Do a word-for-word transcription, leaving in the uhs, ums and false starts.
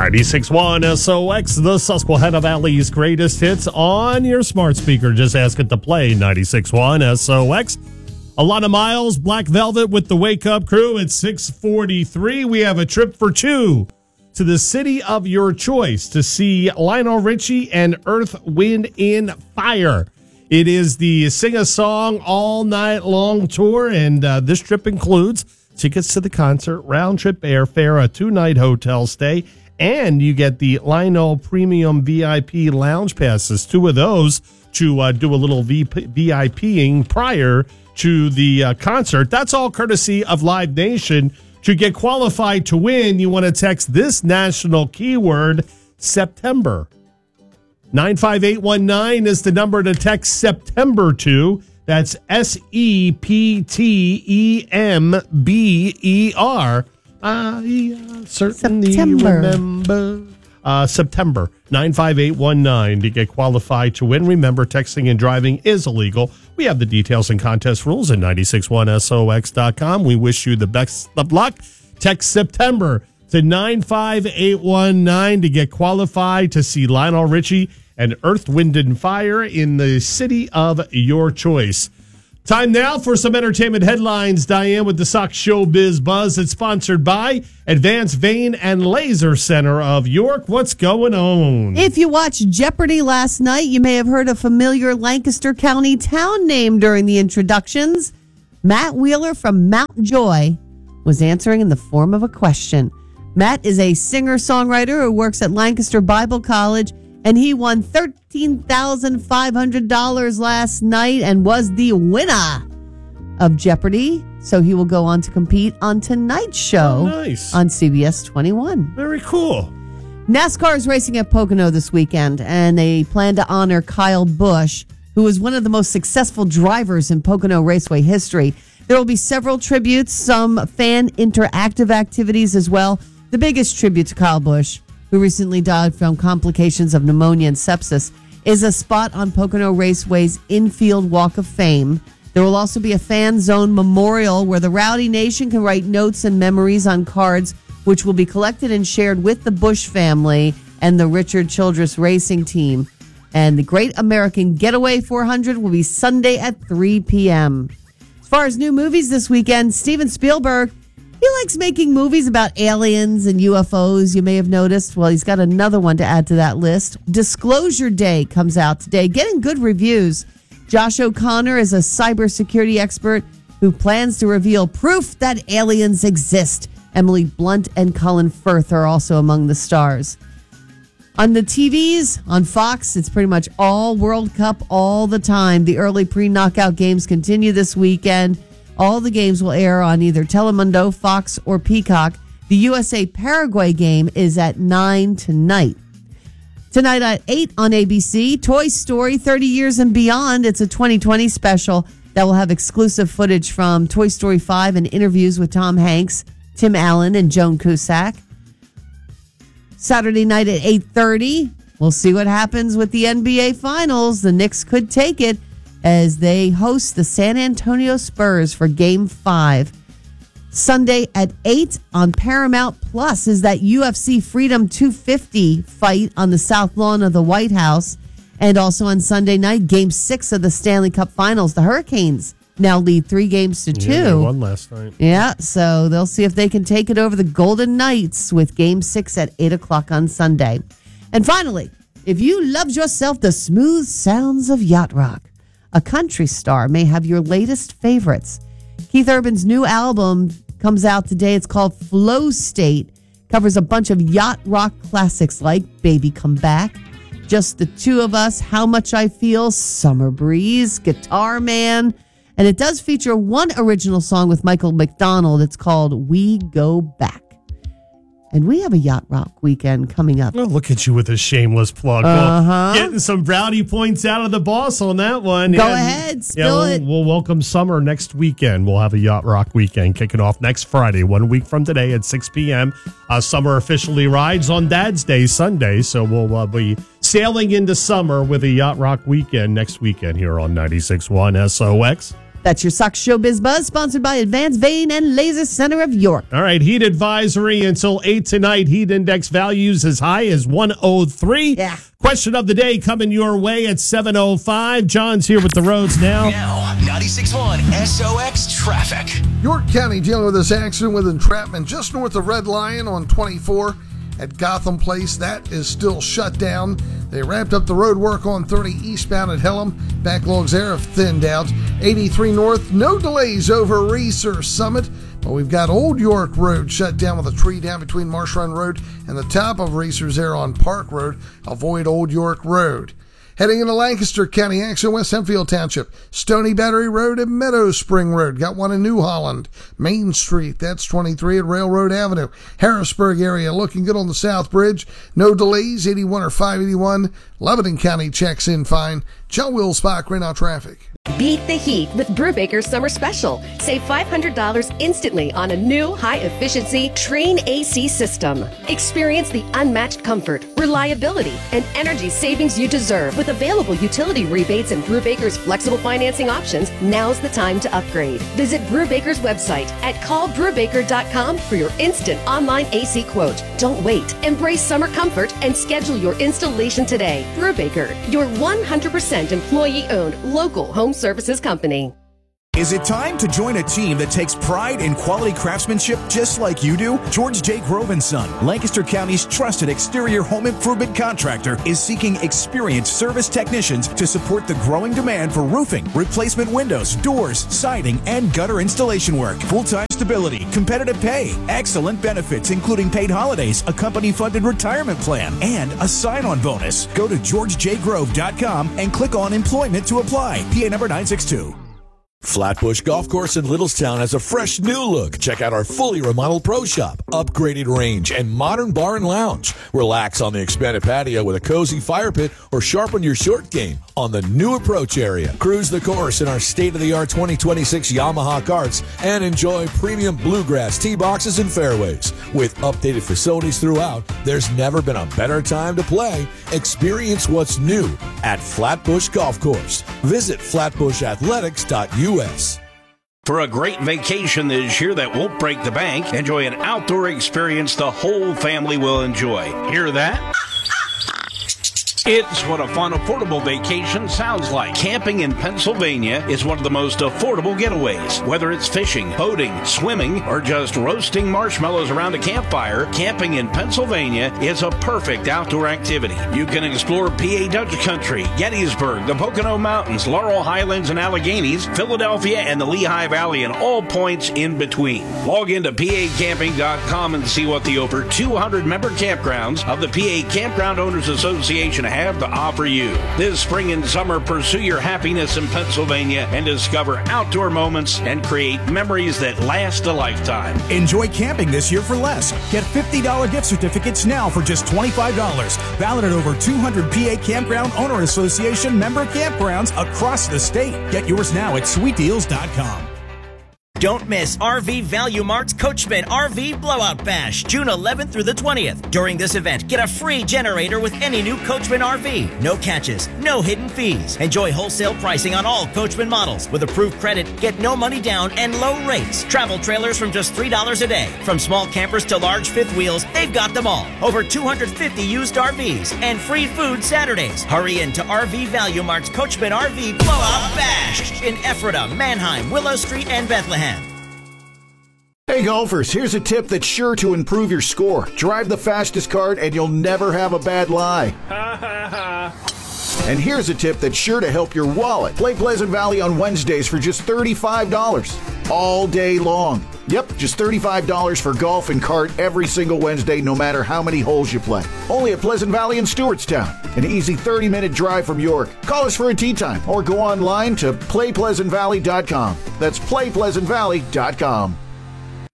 ninety-six point one S O X, the Susquehanna Valley's greatest hits on your smart speaker. Just ask it to play ninety-six point one S O X. Alana Miles, Black Velvet with the Wake Up Crew at six forty-three. We have a trip for two to the city of your choice to see Lionel Richie and Earth, Wind, and Fire. It is the Sing a Song All Night Long tour, and uh, this trip includes tickets to the concert, round-trip airfare, a two-night hotel stay, and you get the Lionel Premium V I P Lounge Passes, two of those to uh, do a little v- VIPing prior to the uh, concert. That's all courtesy of Live Nation. To get qualified to win, you want to text this national keyword, September. nine five eight one nine is the number to text September to. That's S E P T E M B E R. I uh, certainly September. remember. Uh, September, nine five eight one nine to get qualified to win. Remember, texting and driving is illegal. We have the details and contest rules at nine six one S O X dot com. We wish you the best of luck. Text September to nine five eight one nine to get qualified to see Lionel Richie and Earth, Wind, and Fire in the city of your choice. Time now for some entertainment headlines. Diane with the Sox Showbiz Buzz. It's sponsored by Advanced Vein and Laser Center of York. What's going on? If you watched Jeopardy last night, you may have heard a familiar Lancaster County town name during the introductions. Matt Wheeler from Mount Joy was answering in the form of a question. Matt is a singer-songwriter who works at Lancaster Bible College, and he won thirteen thousand five hundred dollars last night and was the winner of Jeopardy. So he will go on to compete on tonight's show Oh, nice. on C B S twenty-one. Very cool. NASCAR is racing at Pocono this weekend, and they plan to honor Kyle Busch, who was one of the most successful drivers in Pocono Raceway history. There will be several tributes, some fan interactive activities as well. The biggest tribute to Kyle Busch, who recently died from complications of pneumonia and sepsis, is a spot on Pocono Raceway's infield Walk of Fame. There will also be a fan zone memorial where the Rowdy Nation can write notes and memories on cards, which will be collected and shared with the Busch family and the Richard Childress Racing Team. And the Great American Getaway four hundred will be Sunday at three p.m. As far as new movies this weekend, Steven Spielberg, he likes making movies about aliens and U F Os, you may have noticed. Well, he's got another one to add to that list. Disclosure Day comes out today, getting good reviews. Josh O'Connor is a cybersecurity expert who plans to reveal proof that aliens exist. Emily Blunt and Colin Firth are also among the stars. On the T Vs, on Fox, it's pretty much all World Cup all the time. The early pre-knockout games continue this weekend. All the games will air on either Telemundo, Fox, or Peacock. The U S A-Paraguay game is at nine tonight. Tonight at eight on A B C, Toy Story thirty Years and Beyond. It's a twenty twenty special that will have exclusive footage from Toy Story five and interviews with Tom Hanks, Tim Allen, and Joan Cusack. Saturday night at eight thirty, we'll see what happens with the N B A Finals. The Knicks could take it as they host the San Antonio Spurs for Game five. Sunday at eight on Paramount Plus is that U F C Freedom two fifty fight on the South Lawn of the White House. And also on Sunday night, Game six of the Stanley Cup Finals. The Hurricanes now lead three games to two. Yeah, they won last night. Yeah, so they'll see if they can take it over the Golden Knights with Game six at eight o'clock on Sunday. And finally, if you loved yourself the smooth sounds of yacht rock, a country star may have your latest favorites. Keith Urban's new album comes out today. It's called Flow State. Covers a bunch of yacht rock classics like Baby Come Back, Just the Two of Us, How Much I Feel, Summer Breeze, Guitar Man. And it does feature one original song with Michael McDonald. It's called We Go Back. And we have a Yacht Rock weekend coming up. Oh, look at you with a shameless plug. Uh-huh. Well, getting some brownie points out of the boss on that one. Go And, ahead, spill yeah, we'll, it. We'll welcome summer next weekend. We'll have a Yacht Rock weekend kicking off next Friday, one week from today at six p.m. Uh, summer officially rides on Dad's Day, Sunday. So we'll uh, be sailing into summer with a Yacht Rock weekend next weekend here on ninety-six point one S O X. That's your Sox Showbiz Buzz, sponsored by Advanced Vein and Laser Center of York. All right, heat advisory until eight tonight. Heat index values as high as one oh three. Yeah. Question of the day coming your way at seven oh five. John's here with the roads now. Now, ninety-six point one S O X traffic. York County dealing with this accident with entrapment just north of Red Lion on twenty-four at Gotham Place. That is still shut down. They wrapped up the road work on thirty eastbound at Hellam. Backlogs there have thinned out. eighty-three north, no delays over Reeser Summit. But we've got Old York Road shut down with a tree down between Marsh Run Road and the top of Reeser's there on Park Road. Avoid Old York Road. Heading into Lancaster County, accident West Hempfield Township. Stony Battery Road and Meadow Spring Road. Got one in New Holland. Main Street, that's twenty-three at Railroad Avenue. Harrisburg area looking good on the South Bridge. No delays, eighty-one or five eighty-one. Lebanon County checks in fine. John Wilsbach, right now traffic. Beat the heat with Brubaker's Summer Special. Save five hundred dollars instantly on a new high-efficiency Train A C system. Experience the unmatched comfort, reliability, and energy savings you deserve. With available utility rebates and Brubaker's flexible financing options, now's the time to upgrade. Visit Brubaker's website at call brubaker dot com for your instant online A C quote. Don't wait. Embrace summer comfort and schedule your installation today. Brubaker, your one hundred percent employee-owned local home services company. Is it time to join a team that takes pride in quality craftsmanship just like you do? George J. Grove and Son, Lancaster County's trusted exterior home improvement contractor, is seeking experienced service technicians to support the growing demand for roofing, replacement windows, doors, siding, and gutter installation work. Full-time stability, competitive pay, excellent benefits including paid holidays, a company-funded retirement plan, and a sign-on bonus. Go to george j grove dot com and click on employment to apply. P A number nine six two. Flatbush Golf Course in Littlestown has a fresh new look. Check out our fully remodeled pro shop, upgraded range, and modern bar and lounge. Relax on the expanded patio with a cozy fire pit or sharpen your short game on the new approach area. Cruise the course in our state-of-the-art twenty twenty-six Yamaha carts and enjoy premium bluegrass tee boxes and fairways. With updated facilities throughout, there's never been a better time to play. Experience what's new at Flatbush Golf Course. Visit flatbush athletics dot U S. For a great vacation this year that won't break the bank, enjoy an outdoor experience the whole family will enjoy. Hear that? It's what a fun, affordable vacation sounds like. Camping in Pennsylvania is one of the most affordable getaways. Whether it's fishing, boating, swimming, or just roasting marshmallows around a campfire, camping in Pennsylvania is a perfect outdoor activity. You can explore P A Dutch Country, Gettysburg, the Pocono Mountains, Laurel Highlands and Alleghenies, Philadelphia, and the Lehigh Valley, and all points in between. Log into P A camping dot com and see what the over two hundred member campgrounds of the P A Campground Owners Association have to offer you. This spring and summer, pursue your happiness in Pennsylvania and discover outdoor moments and create memories that last a lifetime. Enjoy camping this year for less. Get fifty dollars gift certificates now for just twenty-five dollars. Valid at over two hundred P A Campground Owner Association member campgrounds across the state. Get yours now at sweet deals dot com. Don't miss R V Value Mart's Coachman R V Blowout Bash, June eleventh through the twentieth. During this event, get a free generator with any new Coachman R V. No catches, no hidden fees. Enjoy wholesale pricing on all Coachman models. With approved credit, get no money down and low rates. Travel trailers from just three dollars a day. From small campers to large fifth wheels, they've got them all. Over two hundred fifty used R Vs and free food Saturdays. Hurry into R V Value Mart's Coachman R V Blowout Bash in Ephrata, Manheim, Willow Street, and Bethlehem. Hey golfers, here's a tip that's sure to improve your score. Drive the fastest cart and you'll never have a bad lie. And here's a tip that's sure to help your wallet. Play Pleasant Valley on Wednesdays for just thirty-five dollars. All day long. Yep, just thirty-five dollars for golf and cart every single Wednesday, no matter how many holes you play. Only at Pleasant Valley in Stewartstown. An easy thirty-minute drive from York. Call us for a tee time or go online to play pleasant valley dot com. That's play pleasant valley dot com.